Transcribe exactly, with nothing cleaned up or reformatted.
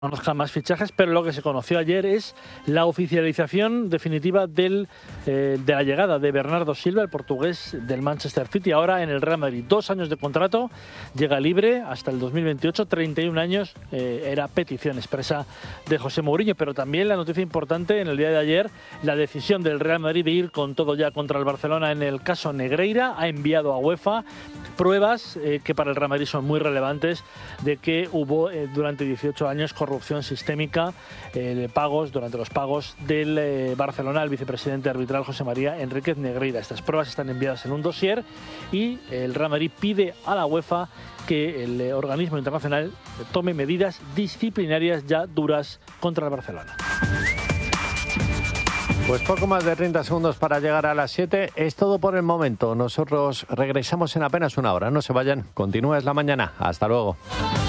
conozca más fichajes, pero lo que se conoció ayer es la oficialización definitiva del, eh, de la llegada de Bernardo Silva, el portugués del Manchester City, ahora en el Real Madrid. Dos años de contrato, llega libre hasta el dos mil veintiocho, treinta y un años, eh, era petición expresa de José Mourinho, pero también la noticia importante en el día de ayer, la decisión del Real Madrid de ir con todo ya contra el Barcelona en el caso Negreira, ha enviado a UEFA pruebas eh, que para el Real Madrid son muy relevantes de que hubo eh, durante dieciocho años corrupción sistémica eh, de pagos, durante los pagos del eh, Barcelona al vicepresidente arbitral José María Enríquez Negreira. Estas pruebas están enviadas en un dossier y el Real Madrid pide a la UEFA que el eh, organismo internacional tome medidas disciplinarias ya duras contra el Barcelona. Pues poco más de treinta segundos para llegar a las siete. Es todo por el momento. Nosotros regresamos en apenas una hora. No se vayan. Continúa Es la Mañana. Hasta luego.